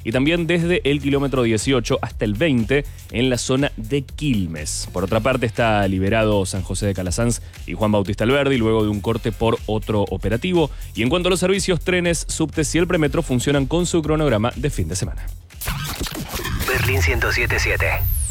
y también desde el kilómetro 18 hasta el 20 en la zona de Quilmes. Por otra parte, está liberado San José de Calasanz y Juan Bautista Alberdi luego de un corte por otro operativo. Y en cuanto a los servicios, trenes, subtes y el premetro funcionan con su cronograma de fin de semana. Berlín 107.7.